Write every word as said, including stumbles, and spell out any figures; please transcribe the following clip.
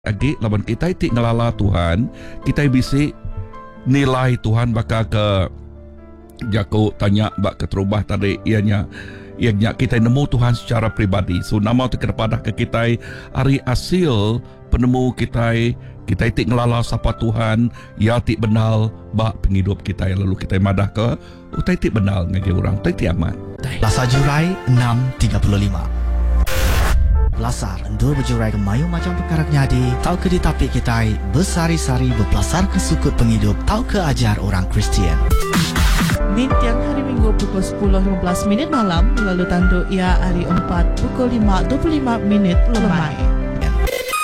Agi lawan kita ti ngelala Tuhan, kita bisa nilai Tuhan baka ke jako tanya bak ke terubah tadi ianya ianya kita nemu Tuhan secara pribadi. So nama tu kepada ke kita hari hasil penemu kita kita ti ngelala sapa Tuhan ya ti benal bak penghidup kita lalu kita madah ke utai ti benal ngaji orang utai ti aman. Lasar Jurai enam tiga puluh lima. Lasar dua berjurai ke mayu macam perkara nyadi tau ke ditapi kita bersari-sari berpelasar ke sukut penghidup tau ke ajar orang Kristian. Ni tiang hari Minggu pukul sepuluh lima belas minit malam lalu tanduk ia hari empat pukul lima dua puluh lima minit lemai.